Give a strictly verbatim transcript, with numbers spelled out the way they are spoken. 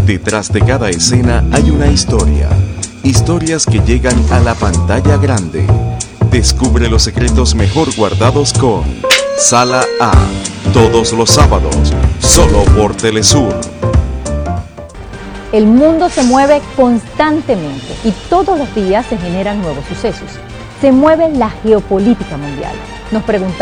Detrás de cada escena hay una historia. Historias que llegan a la pantalla grande. Descubre los secretos mejor guardados con Sala A. Todos los sábados, solo por Telesur. El mundo se mueve constantemente y todos los días se generan nuevos sucesos. Se mueve la geopolítica mundial. Nos preguntamos